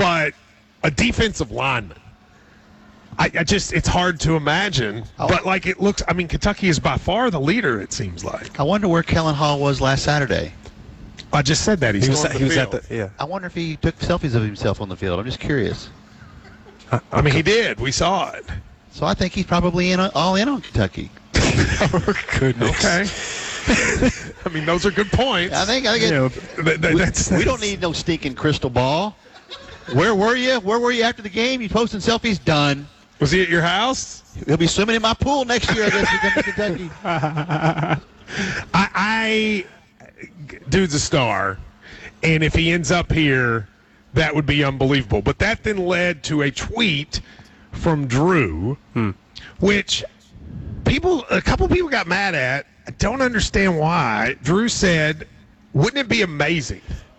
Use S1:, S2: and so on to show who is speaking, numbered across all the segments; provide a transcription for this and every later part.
S1: but a defensive lineman. It's hard to imagine. But like it looks, I mean, Kentucky is by far the leader, it seems like.
S2: I wonder where Kellen Hall was last Saturday.
S1: I just said that. He was at the
S3: yeah.
S2: I wonder if he took selfies of himself on the field. I'm just curious.
S1: I mean, he did. We saw it.
S2: So I think he's probably all in on Kentucky.
S3: Oh, goodness.
S1: Okay. I mean, those are good points.
S2: I think we don't need no stinking crystal ball. Where were you? Where were you after the game? You posting selfies? Done.
S1: Was he at your house?
S2: He'll be swimming in my pool next year, I guess, if he comes to Kentucky.
S1: Dude's a star, and if he ends up here, that would be unbelievable. But that then led to a tweet from Drew, which a couple people got mad at. I don't understand why. Drew said, wouldn't it be amazing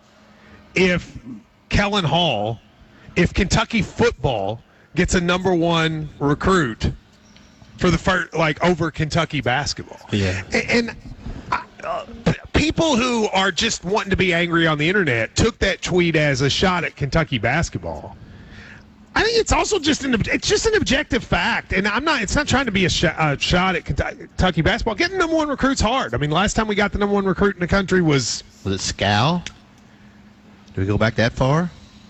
S1: if Kellen Hall, if Kentucky football gets a number one recruit for the first, over Kentucky basketball?
S3: Yeah.
S1: And people who are just wanting to be angry on the internet took that tweet as a shot at Kentucky basketball. I think it's also just an objective fact, and it's not trying to be a shot at Kentucky basketball. Getting number one recruit's hard. I mean, last time we got the number one recruit in the country was
S2: it Scal? Do we go back that far?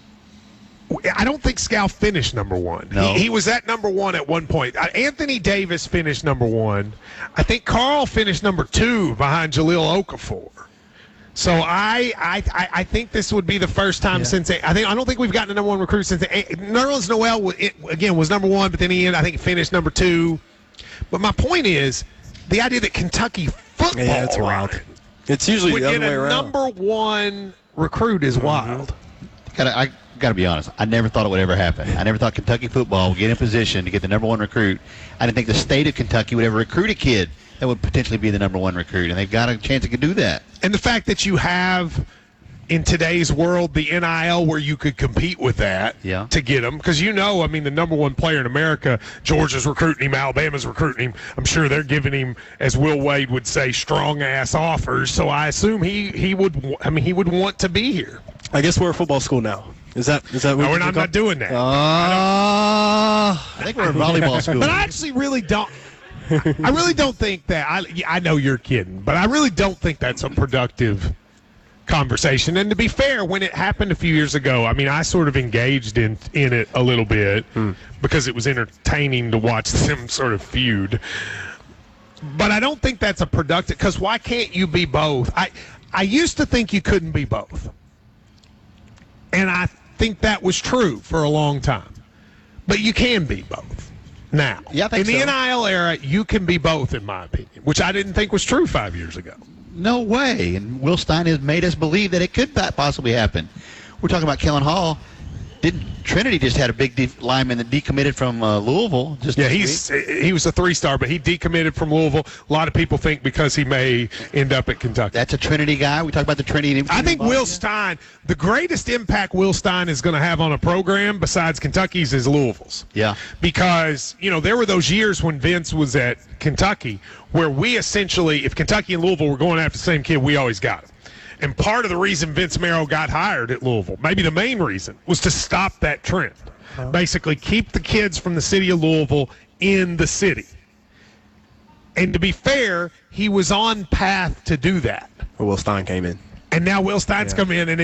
S1: I don't think Scal finished number one.
S2: No.
S1: He was at number one at one point. Anthony Davis finished number one. I think Carl finished number two behind Jahlil Okafor. So I think this would be the first time since I don't think we've gotten a number one recruit since Nerlens Noel was number one, but then I think he finished number two. But my point is the idea that Kentucky football
S3: it's wild. It's usually the other way around.
S1: Number one recruit is wild.
S2: I got to be honest. I never thought it would ever happen. I never thought Kentucky football would get in position to get the number one recruit. I didn't think the state of Kentucky would ever recruit a kid that would potentially be the number one recruit, and they've got a chance to do that.
S1: And the fact that you have, in today's world, the NIL where you could compete with that to get them. Because the number one player in America, Georgia's recruiting him, Alabama's recruiting him. I'm sure they're giving him, as Will Wade would say, strong-ass offers. So I assume he would want to be here.
S3: I guess we're a football school now. Is that
S1: no, we're not doing that.
S2: I think we're a volleyball school.
S1: But I actually really don't. I really don't think that. I know you're kidding, but I really don't think that's a productive conversation. And to be fair, when it happened a few years ago, I mean, I sort of engaged in it a little bit because it was entertaining to watch them sort of feud. But I don't think that's a productive, because why can't you be both? I used to think you couldn't be both. And I think that was true for a long time. But you can be both now.
S2: Yeah, I think
S1: in the NIL era, you can be both, in my opinion, which I didn't think was true 5 years ago.
S2: No way. And Will Stein has made us believe that it could possibly happen. We're talking about Kellen Hall. Trinity just had a big lineman that decommitted from Louisville.
S1: He was a three-star, but he decommitted from Louisville. A lot of people think because he may end up at Kentucky.
S2: That's a Trinity guy. We talk about the Trinity.
S1: I think Will Stein, the greatest impact Will Stein is going to have on a program besides Kentucky's is Louisville's.
S2: Yeah.
S1: Because, there were those years when Vince was at Kentucky where we essentially, if Kentucky and Louisville were going after the same kid, we always got him. And part of the reason Vince Marrow got hired at Louisville, maybe the main reason, was to stop that trend. Basically, keep the kids from the city of Louisville in the city. And to be fair, he was on path to do that.
S3: Will Stein came in.
S1: And now Will Stein's come in, and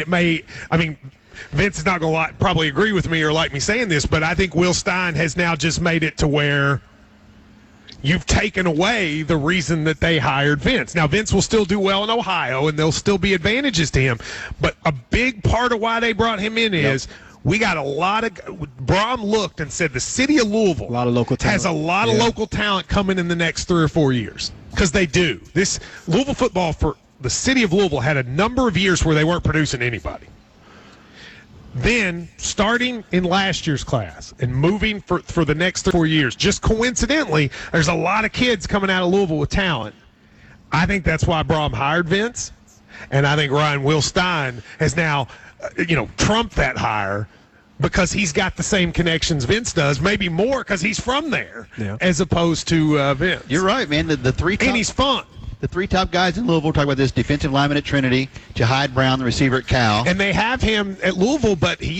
S1: Vince is not going to probably agree with me or like me saying this, but I think Will Stein has now just made it to where you've taken away the reason that they hired Vince. Now, Vince will still do well in Ohio, and there'll still be advantages to him. But a big part of why they brought him in is we got a lot of – Brom looked and said the city of Louisville has a lot of local talent coming in the next 3 or 4 years, because they do. This Louisville football for the city of Louisville had a number of years where they weren't producing anybody. Then, starting in last year's class and moving for the next 3 or 4 years, just coincidentally, there's a lot of kids coming out of Louisville with talent. I think that's why Brom hired Vince, and I think Will Stein has now, trumped that hire because he's got the same connections Vince does, maybe more because he's from there as opposed to Vince.
S2: You're right, man. The three top,
S1: and he's fun.
S2: The three top guys in Louisville, talk about this defensive lineman at Trinity, Jahide Brown, the receiver at Cal.
S1: And they have him at Louisville, but he